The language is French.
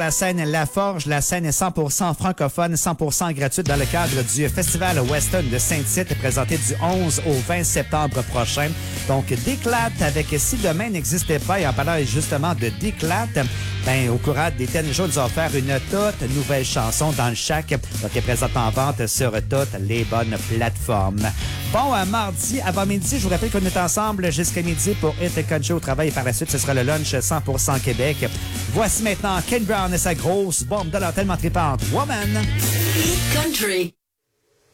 La scène La Forge, la scène est 100% francophone, 100% gratuite dans le cadre du Festival Western de Saint-Tite, présenté du 11 au 20 septembre prochain. Donc, d'éclate avec Si demain n'existait pas, et en parlant justement de d'éclate, au courant des derniers jours, nous allons faire une toute nouvelle chanson dans le Shack, qui est présente en vente sur toutes les bonnes plateformes. Bon, mardi avant midi, je vous rappelle qu'on est ensemble jusqu'à midi pour Hit Country au travail et par la suite, ce sera le lunch 100% Québec. Voici maintenant Ken Brown et sa grosse bombe de l'heure tellement tripante, Woman. Hit Country.